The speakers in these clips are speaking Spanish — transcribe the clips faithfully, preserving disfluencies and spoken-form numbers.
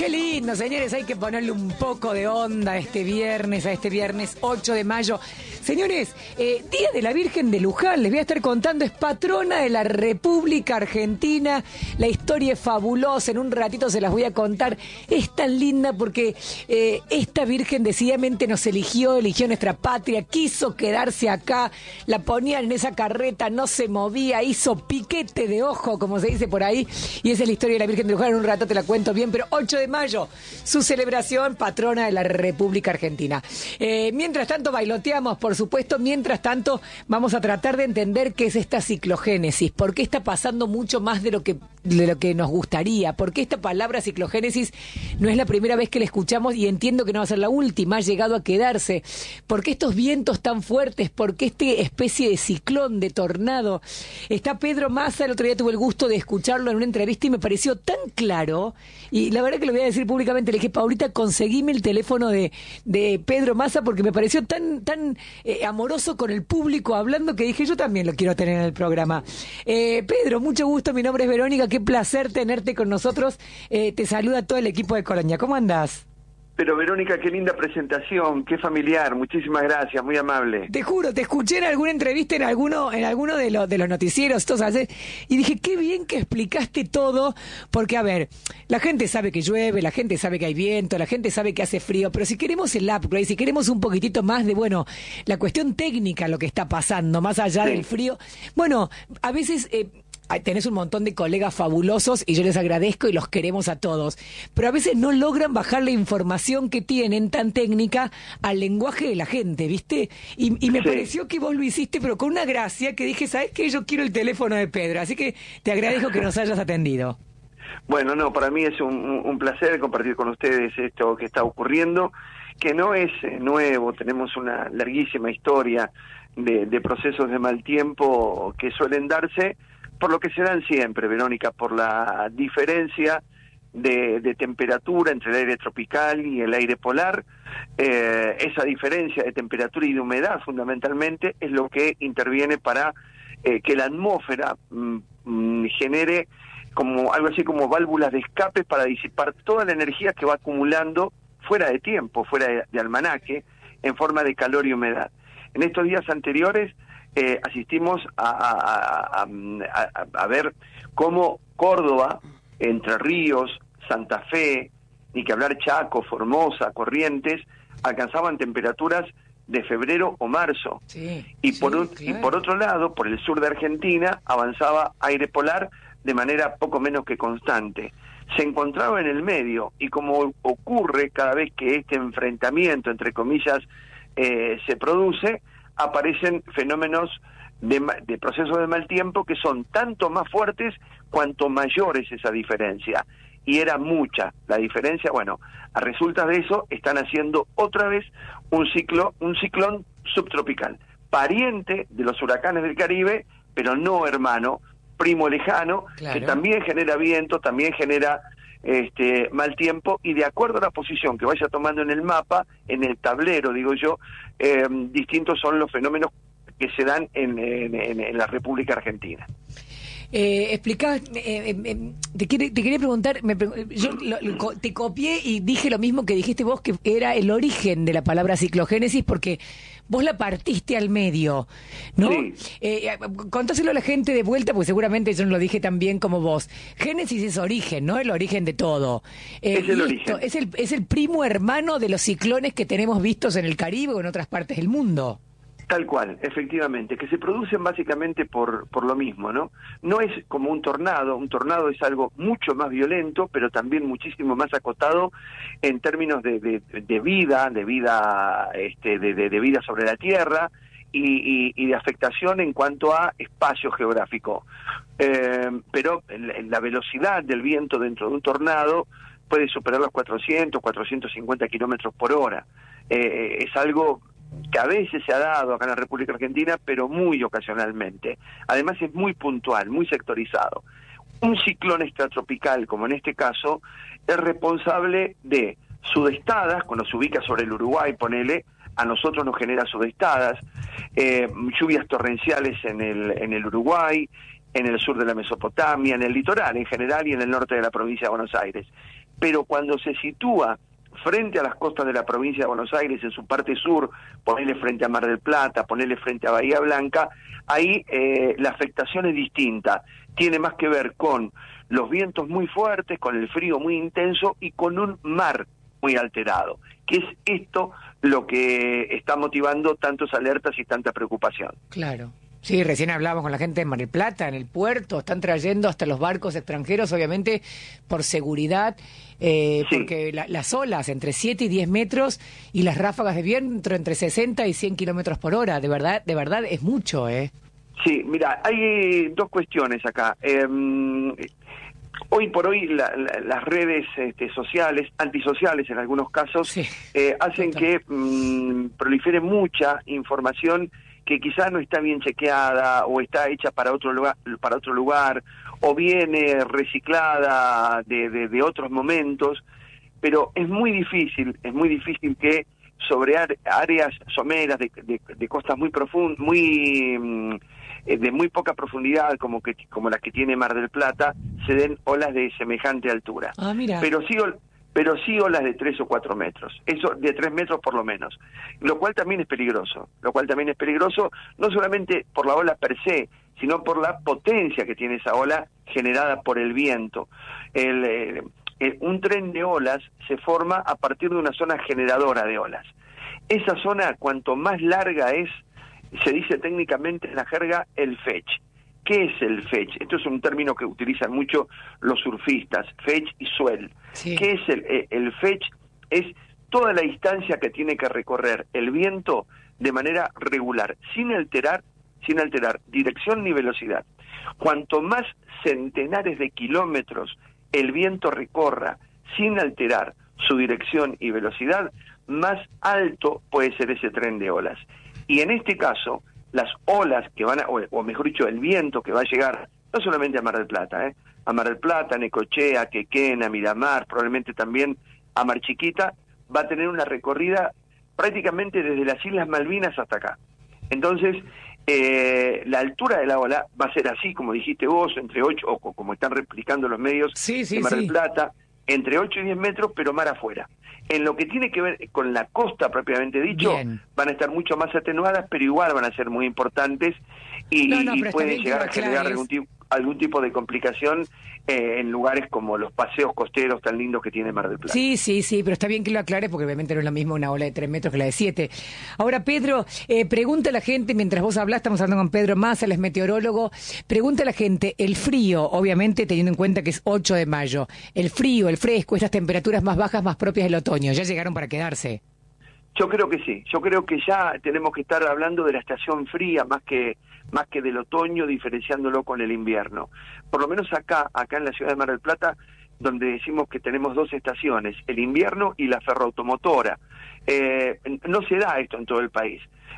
Qué lindo, señores, hay que ponerle un poco de onda a este viernes, a este viernes ocho de mayo. Señores, eh, Día de la Virgen de Luján, les voy a estar contando, es patrona de la República Argentina. La historia es fabulosa, en un ratito se las voy a contar. Es tan linda porque eh, esta Virgen decididamente nos eligió, eligió nuestra patria, quiso quedarse acá, la ponían en esa carreta, no se movía, hizo piquete de ojo, como se dice por ahí, y esa es la historia de la Virgen de Luján. En un rato te la cuento bien, pero ocho de mayo, su celebración, patrona de la República Argentina. Eh, mientras tanto, bailoteamos, por supuesto. Mientras tanto, vamos a tratar de entender qué es esta ciclogénesis, por qué está pasando mucho más de lo que, de lo que nos gustaría, por qué esta palabra ciclogénesis no es la primera vez que la escuchamos y entiendo que no va a ser la última, ha llegado a quedarse, por qué estos vientos tan fuertes, por qué esta especie de ciclón, de tornado. Está Pedro Massa, el otro día tuve el gusto de escucharlo en una entrevista y me pareció tan claro, y la verdad que lo voy a decir públicamente, le dije, Paulita, conseguime el teléfono de, de Pedro Massa porque me pareció tan, tan eh, amoroso con el público hablando que dije, yo también lo quiero tener en el programa. Eh, Pedro, mucho gusto, mi nombre es Verónica, qué placer tenerte con nosotros. Eh, te saluda todo el equipo de Colonia. ¿Cómo andás? Pero Verónica, qué linda presentación, qué familiar, muchísimas gracias, muy amable. Te juro, te escuché en alguna entrevista en alguno en alguno de los de los noticieros todos ayer, y dije, qué bien que explicaste todo, porque a ver, la gente sabe que llueve, la gente sabe que hay viento, la gente sabe que hace frío, pero si queremos el upgrade, si queremos un poquitito más de, bueno, la cuestión técnica, lo que está pasando, más allá sí. del frío, bueno, a veces... Eh, tenés un montón de colegas fabulosos y yo les agradezco y los queremos a todos, pero a veces no logran bajar la información que tienen tan técnica al lenguaje de la gente, ¿viste? Y, y me sí. pareció que vos lo hiciste, pero con una gracia que dije, ¿sabés qué? Yo quiero el teléfono de Pedro, así que te agradezco que nos hayas atendido. Bueno, no, para mí es un, un placer compartir con ustedes esto que está ocurriendo, que no es nuevo, tenemos una larguísima historia de, de procesos de mal tiempo que suelen darse por lo que se dan siempre, Verónica, por la diferencia de, de temperatura entre el aire tropical y el aire polar. Eh, esa diferencia de temperatura y de humedad, fundamentalmente, es lo que interviene para eh, que la atmósfera mm, genere como algo así como válvulas de escape para disipar toda la energía que va acumulando fuera de tiempo, fuera de, de almanaque, en forma de calor y humedad. En estos días anteriores, Eh, asistimos a, a, a, a, a ver cómo Córdoba, Entre Ríos, Santa Fe, ni que hablar Chaco, Formosa, Corrientes, alcanzaban temperaturas de febrero o marzo. Sí, y, por sí, un, claro. y por otro lado, por el sur de Argentina, avanzaba aire polar de manera poco menos que constante. Se encontraba en el medio, y como ocurre cada vez que este enfrentamiento, entre comillas, eh, se produce, aparecen fenómenos de, de procesos de mal tiempo que son tanto más fuertes cuanto mayor es esa diferencia. Y era mucha la diferencia. Bueno, a resultas de eso están haciendo otra vez un ciclo, un ciclón subtropical, pariente de los huracanes del Caribe, pero no hermano, primo lejano, claro. que también genera viento, también genera este mal tiempo, y de acuerdo a la posición que vaya tomando en el mapa, en el tablero, digo yo, eh, distintos son los fenómenos que se dan en, en, en la República Argentina. Eh, explicá, eh, eh, te, quiere, te quería preguntar, me, yo lo, lo, te copié y dije lo mismo que dijiste vos, que era el origen de la palabra ciclogénesis, porque vos la partiste al medio, ¿no? Sí. Eh, contáselo a la gente de vuelta, porque seguramente yo no lo dije tan bien como vos. Génesis es origen, ¿no? El origen de todo. Eh, es el origen. Es el, es el primo hermano de los ciclones que tenemos vistos en el Caribe o en otras partes del mundo. Tal cual, efectivamente, que se producen básicamente por por lo mismo, ¿no? No es como un tornado, un tornado es algo mucho más violento, pero también muchísimo más acotado en términos de, de, de vida, de vida este de, de, de vida sobre la Tierra y, y, y de afectación en cuanto a espacio geográfico. Eh, pero la velocidad del viento dentro de un tornado puede superar los cuatrocientos, cuatrocientos cincuenta kilómetros por hora. Eh, es algo que a veces se ha dado acá en la República Argentina, pero muy ocasionalmente. Además es muy puntual, muy sectorizado. Un ciclón extratropical, como en este caso, es responsable de sudestadas, cuando se ubica sobre el Uruguay, ponele, a nosotros nos genera sudestadas, eh, lluvias torrenciales en el, en el Uruguay, en el sur de la Mesopotamia, en el litoral en general y en el norte de la provincia de Buenos Aires. pero cuando se sitúa frente a las costas de la provincia de Buenos Aires, en su parte sur, ponerle frente a Mar del Plata, ponerle frente a Bahía Blanca, ahí eh, la afectación es distinta, tiene más que ver con los vientos muy fuertes, con el frío muy intenso y con un mar muy alterado, que es esto lo que está motivando tantas alertas y tanta preocupación. Claro. Sí, recién hablábamos con la gente de Mar del Plata, en el puerto, están trayendo hasta los barcos extranjeros, obviamente, por seguridad, eh, sí. porque la, las olas entre siete y diez metros y las ráfagas de viento entre sesenta y cien kilómetros por hora, de verdad, de verdad es mucho, ¿eh? Sí, mira, hay dos cuestiones acá. Eh, hoy por hoy la, la, las redes este, sociales, antisociales en algunos casos, sí. eh, hacen que mmm, prolifere mucha información que quizás no está bien chequeada o está hecha para otro lugar, para otro lugar o viene reciclada de, de, de otros momentos, pero es muy difícil, es muy difícil que sobre áreas someras de, de, de costas muy profundas, muy de muy poca profundidad como que como las que tiene Mar del Plata se den olas de semejante altura. Ah, mira. Pero sí pero sí olas de tres o cuatro metros, eso de tres metros por lo menos, lo cual también es peligroso, lo cual también es peligroso no solamente por la ola per se, sino por la potencia que tiene esa ola generada por el viento. El, el, el, un tren de olas se forma a partir de una zona generadora de olas. Esa zona, cuanto más larga es, se dice técnicamente en la jerga, el fetch. ¿Qué es el fetch? Esto es un término que utilizan mucho los surfistas, fetch y swell. Sí. ¿Qué es el, el fetch? Es toda la distancia que tiene que recorrer el viento de manera regular, sin alterar, sin alterar dirección ni velocidad. Cuanto más centenares de kilómetros el viento recorra sin alterar su dirección y velocidad, más alto puede ser ese tren de olas. Y en este caso, las olas que van a, o, o mejor dicho, el viento que va a llegar, no solamente a Mar del Plata, ¿eh? a Mar del Plata, Necochea, Quequén, a Miramar, probablemente también a Mar Chiquita, va a tener una recorrida prácticamente desde las Islas Malvinas hasta acá. Entonces, eh, la altura de la ola va a ser así, como dijiste vos, entre ocho, o como están replicando los medios sí, sí, de Mar del sí. Plata, entre ocho y diez metros, pero mar afuera. En lo que tiene que ver con la costa propiamente dicho, Bien. van a estar mucho más atenuadas, pero igual van a ser muy importantes y, no, no, y pueden llegar a generar algún tipo, algún tipo de complicación eh, en lugares como los paseos costeros tan lindos que tiene Mar del Plata. Sí, sí, sí, pero está bien que lo aclares porque obviamente no es lo mismo una ola de tres metros que la de siete. Ahora, Pedro, eh, pregunta a la gente, mientras vos hablás, estamos hablando con Pedro Massa, él es meteorólogo, pregunta a la gente, el frío, obviamente teniendo en cuenta que es ocho de mayo, el frío, el fresco, estas temperaturas más bajas, más propias del otoño, ¿ya llegaron para quedarse? Yo creo que sí, yo creo que ya tenemos que estar hablando de la estación fría más que más que del otoño, diferenciándolo con el invierno. Por lo menos acá, acá en la ciudad de Mar del Plata, donde decimos que tenemos dos estaciones, el invierno y la ferroautomotora. Eh, no se da esto en todo el país.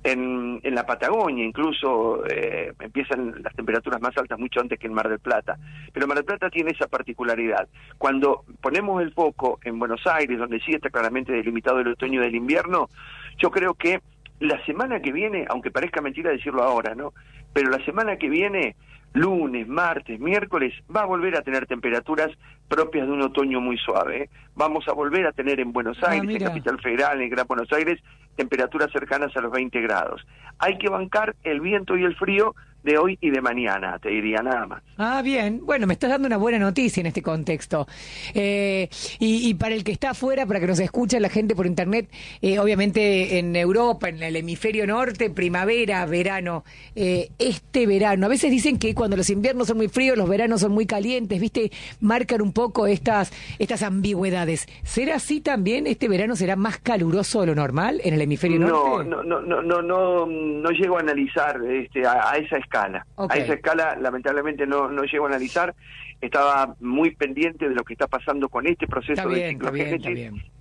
En, en la Patagonia incluso eh, empiezan las temperaturas más altas mucho antes que en Mar del Plata, pero Mar del Plata tiene esa particularidad. Cuando ponemos el foco en Buenos Aires, donde sí está claramente delimitado el otoño del invierno, yo creo que la semana que viene, aunque parezca mentira decirlo ahora, ¿no? Pero la semana que viene, lunes, martes, miércoles, va a volver a tener temperaturas propias de un otoño muy suave, ¿eh? Vamos a volver a tener en Buenos Aires, ah, en Capital Federal, en Gran Buenos Aires, temperaturas cercanas a los veinte grados. Hay que bancar el viento y el frío de hoy y de mañana, te diría nada más. Ah, bien. Bueno, me estás dando una buena noticia en este contexto. Eh, y, y para el que está afuera, para que nos escuche la gente por internet, eh, obviamente en Europa, en el hemisferio norte, primavera, verano, eh, este verano, a veces dicen que cuando los inviernos son muy fríos, los veranos son muy calientes, ¿viste? Marcan un poco estas, estas ambigüedades. ¿Será así también? ¿Este verano será más caluroso de lo normal en el hemisferio norte? No, no, no, no, no, no llego a analizar este, a, a esa escala. Okay. A esa escala, lamentablemente, no, no llego a analizar. Estaba muy pendiente de lo que está pasando con este proceso bien, de ciclogénesis. Está bien, está bien.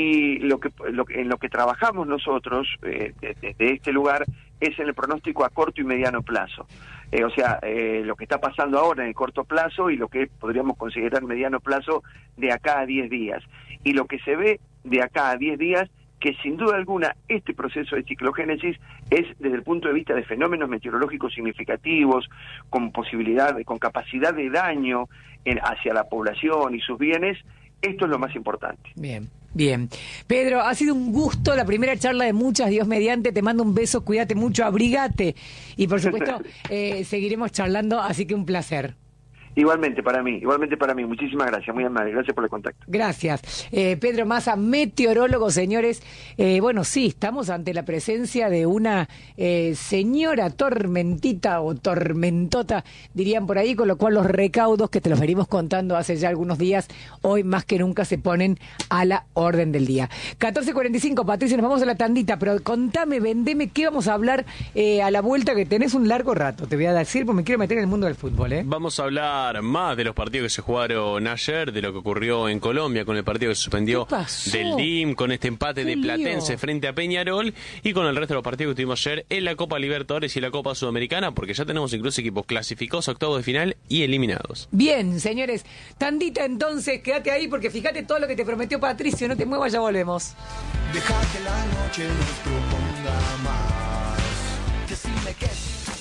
Y lo que, lo, en lo que trabajamos nosotros eh, desde de este lugar es en el pronóstico a corto y mediano plazo. Eh, o sea, eh, lo que está pasando ahora en el corto plazo y lo que podríamos considerar mediano plazo de acá a diez días. Y lo que se ve de acá a diez días, que sin duda alguna este proceso de ciclogénesis es desde el punto de vista de fenómenos meteorológicos significativos, con posibilidad, con capacidad de daño en, hacia la población y sus bienes, Esto es lo más importante. Bien, bien. Pedro, ha sido un gusto, la primera charla de muchas, Dios mediante, te mando un beso, cuídate mucho, abrigate. Y por supuesto, eh, seguiremos charlando, así que un placer. Igualmente para mí, igualmente para mí. Muchísimas gracias, muy amable. Gracias por el contacto. Gracias. Eh, Pedro Massa, meteorólogo, señores. Eh, bueno, sí, estamos ante la presencia de una eh, señora tormentita o tormentota, dirían por ahí, con lo cual los recaudos que te los venimos contando hace ya algunos días, hoy más que nunca se ponen a la orden del día. catorce cuarenta y cinco, Patricia, nos vamos a la tandita, pero contame, vendeme, ¿qué vamos a hablar eh, a la vuelta? Que tenés un largo rato, te voy a decir, porque me quiero meter en el mundo del fútbol, ¿eh? Vamos a hablar más de los partidos que se jugaron ayer, de lo que ocurrió en Colombia con el partido que se suspendió del D I M, con este empate ¡Qué de Platense lío! Frente a Peñarol, y con el resto de los partidos que tuvimos ayer en la Copa Libertadores y la Copa Sudamericana, porque ya tenemos incluso equipos clasificados a octavos de final y eliminados. Bien, señores, tandita entonces, quédate ahí porque fíjate todo lo que te prometió Patricio, no te muevas, ya volvemos. Deja que la noche nos proponga más. Decime que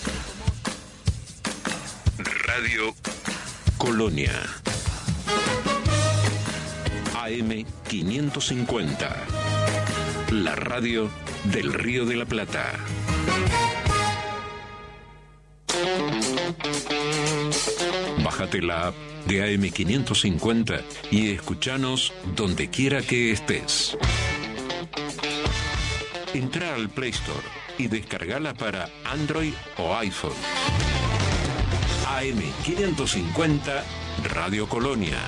Radio Colonia A M quinientos cincuenta, la radio del Río de la Plata. Bájate la app de A M quinientos cincuenta y escuchanos donde quiera que estés. Entra al Play Store y descargala para Android o iPhone. A M quinientos cincuenta Radio Colonia.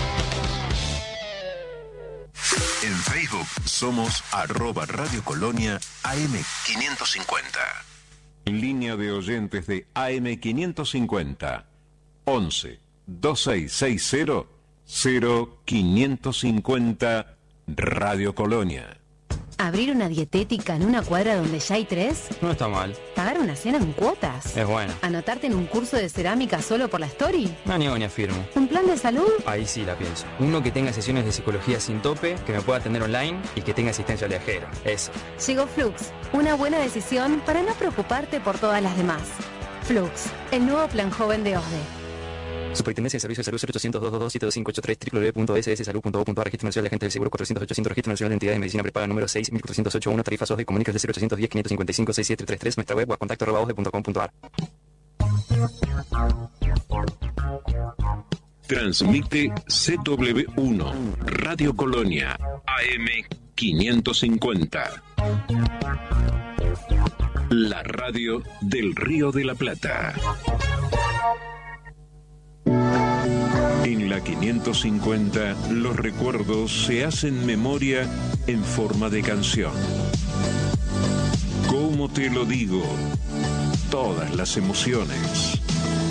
En Facebook somos arroba Radio Colonia A M quinientos cincuenta. Línea de oyentes de A M quinientos cincuenta. once, veintiséis sesenta, cero quinientos cincuenta Radio Colonia. ¿Abrir una dietética en una cuadra donde ya hay tres? No está mal. ¿Pagar una cena en cuotas? Es bueno. ¿Anotarte en un curso de cerámica solo por la story? No niego ni afirmo. ¿Un plan de salud? Ahí sí la pienso. Uno que tenga sesiones de psicología sin tope, que me pueda atender online y que tenga asistencia al viajero. Eso. Llegó Flux. Una buena decisión para no preocuparte por todas las demás. Flux, el nuevo plan joven de O S D E. Superintendencia de Servicios de Salud cero ochocientos, doscientos veintidós, siete dos cinco ocho tres, doble u doble u doble u punto s s salud punto gov punto a r, Registro Nacional de Agentes del Seguro cuatrocientos ochocientos, Registro Nacional de Entidades de Medicina Prepaga número seis mil cuatrocientos ochenta y uno, tarifas O S D E, comunicas de cero ochocientos diez, quinientos cincuenta y cinco, sesenta y siete treinta y tres, nuestra web o a contacto arroba osde punto com punto a r. Transmite C W uno, Radio Colonia, A M quinientos cincuenta. La radio del Río de la Plata. En la quinientos cincuenta, los recuerdos se hacen memoria en forma de canción. ¿Cómo te lo digo? Todas las emociones.